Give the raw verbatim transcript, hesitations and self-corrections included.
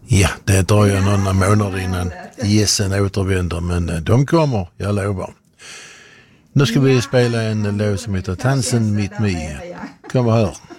Ja, det dröjer några månader innan gässen återvänder, men de kommer, jag lovar. Nu ska vi spela en låt som heter Tansen mitt mig. Kom och hör.